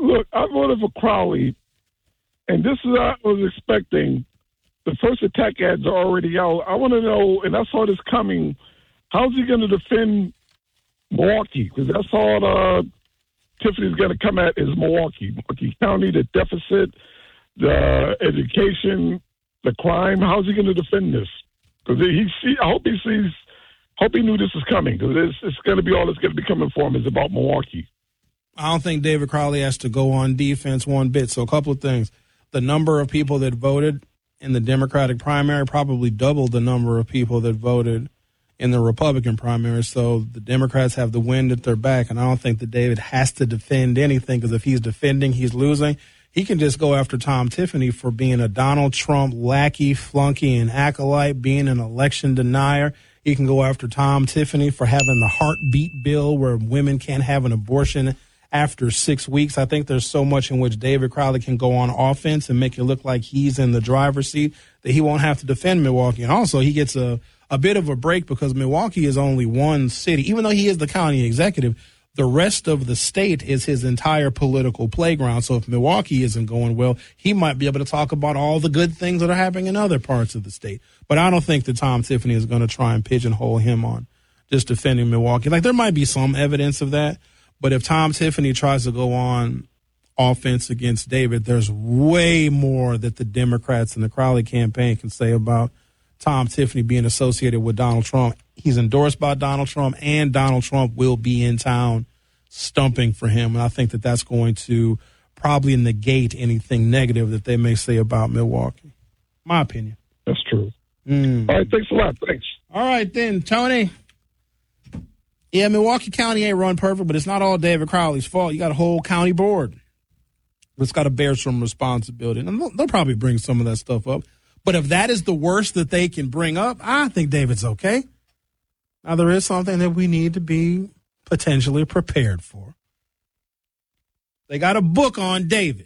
Look, I voted for Crowley, and this is what I was expecting. The first attack ads are already out. I want to know, and I saw this coming, how's he going to defend Milwaukee? Because that's all Tiffany's going to come at is Milwaukee. Milwaukee County, the deficit, the education, the crime. How's he going to defend this? Because I hope he knew this was coming, because it's going to be all that's going to be coming for him is about Milwaukee. I don't think David Crowley has to go on defense one bit. So a couple of things. The number of people that voted in the Democratic primary probably doubled the number of people that voted in the Republican primary. So the Democrats have the wind at their back, and I don't think that David has to defend anything, because if he's defending, he's losing. He can just go after Tom Tiffany for being a Donald Trump lackey, flunky, and acolyte, being an election denier. He can go after Tom Tiffany for having the heartbeat bill where women can't have an abortion after 6 weeks. I think there's so much in which David Crowley can go on offense and make it look like he's in the driver's seat that he won't have to defend Milwaukee. And also he gets a bit of a break because Milwaukee is only one city. Even though he is the county executive, the rest of the state is his entire political playground. So if Milwaukee isn't going well, he might be able to talk about all the good things that are happening in other parts of the state. But I don't think that Tom Tiffany is going to try and pigeonhole him on just defending Milwaukee. Like, there might be some evidence of that. But if Tom Tiffany tries to go on offense against David, there's way more that the Democrats and the Crowley campaign can say about Tom Tiffany being associated with Donald Trump. He's endorsed by Donald Trump, and Donald Trump will be in town stumping for him. And I think that that's going to probably negate anything negative that they may say about Milwaukee. My opinion. That's true. All right, thanks a lot. Thanks. All right, then, Tony. Yeah, Milwaukee County ain't run perfect, but it's not all David Crowley's fault. You got a whole county board that's got to bear some responsibility. And they'll probably bring some of that stuff up. But if that is the worst that they can bring up, I think David's okay. Now, there is something that we need to be potentially prepared for. They got a book on David.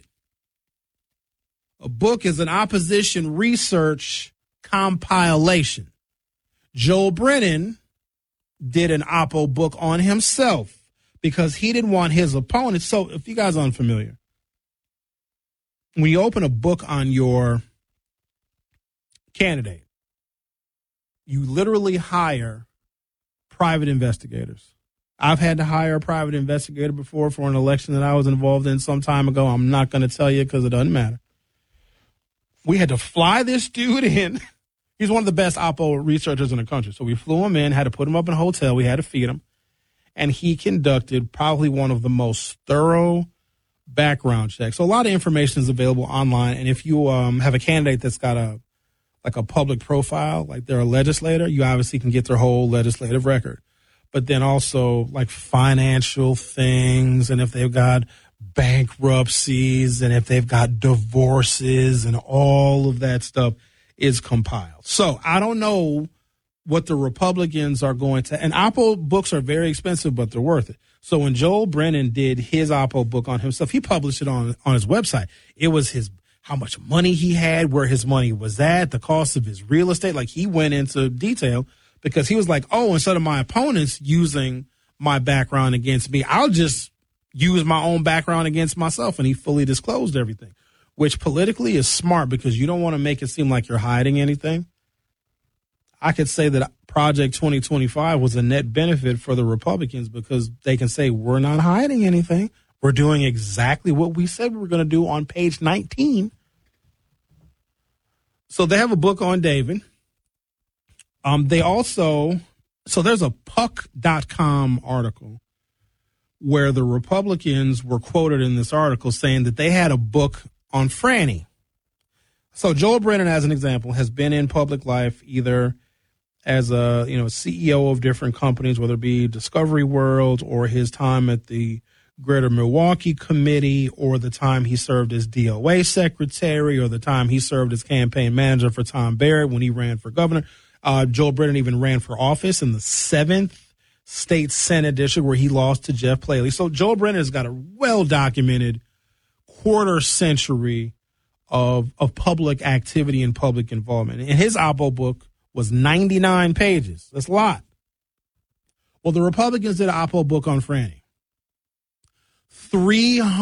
A book is an opposition research compilation. Joel Brennan did an Oppo book on himself because he didn't want his opponents. So if you guys are unfamiliar, when you open a book on your candidate, you literally hire private investigators. I've had to hire a private investigator before for an election that I was involved in some time ago. I'm not going to tell you because it doesn't matter. We had to fly this dude in. He's one of the best Oppo researchers in the country. So we flew him in, had to put him up in a hotel. We had to feed him. And he conducted probably one of the most thorough background checks. So a lot of information is available online. And if you have a candidate that's got a public profile, like they're a legislator, you obviously can get their whole legislative record. But then also like financial things, and if they've got bankruptcies, and if they've got divorces, and all of that stuff is compiled. So I don't know what the Republicans are going to, and Oppo books are very expensive, but they're worth it. So when Joel Brennan did his Oppo book on himself, he published it on his website. It was how much money he had, where his money was at, the cost of his real estate. Like, he went into detail because he was like, oh, instead of my opponents using my background against me, I'll just use my own background against myself. And he fully disclosed everything, which politically is smart because you don't want to make it seem like you're hiding anything. I could say that Project 2025 was a net benefit for the Republicans because they can say, we're not hiding anything. We're doing exactly what we said we were going to do on page 19. So they have a book on David. They also, so there's a puck.com article where the Republicans were quoted in this article saying that they had a book on Franny. So Joel Brennan, as an example, has been in public life either as a CEO of different companies, whether it be Discovery World or his time at the Greater Milwaukee Committee, or the time he served as DOA secretary, or the time he served as campaign manager for Tom Barrett when he ran for governor. Joel Brennan even ran for office in the 7th State Senate District where he lost to Jeff Plaley. So Joel Brennan has got a well-documented quarter century of public activity and public involvement. And his Oppo book was 99 pages. That's a lot. Well, the Republicans did an Oppo book on Franny. 300